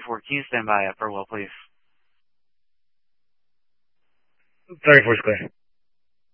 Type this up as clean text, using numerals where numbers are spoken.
34, can you stand by at Burwell, please? 34 is clear.